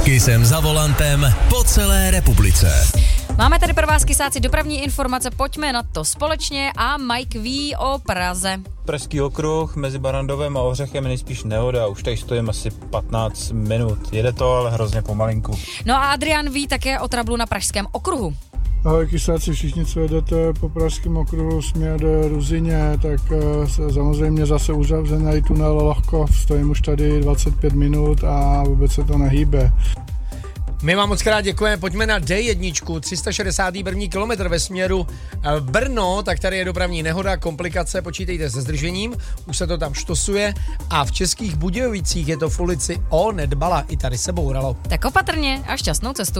Kysem za volantem po celé republice. Máme tady pro vás, kysáci, dopravní informace, pojďme na to společně a Mike ví o Praze. Pražský okruh mezi Barrandovem a Ohřechem je nejspíš nehoda, už tady stojím asi 15 minut. Jede to, ale hrozně pomalinku. No a Adrian ví také o trablu na Pražském okruhu. Ahoj kysáci, všichni, co jedete po Pražském okruhu směr Ruzyně, tak samozřejmě zase uzavřený tunel Lohkov, stojím už tady 25 minut a vůbec se to nehýbe. My vám moc krát děkujeme, pojďme na D1, 361. kilometr ve směru Brno, tak tady je dopravní nehoda, komplikace, počítejte se zdržením, už se to tam štosuje a v Českých Budějovicích je to v ulici O. Nedbala, i tady se bouralo. Tak opatrně a šťastnou cestu.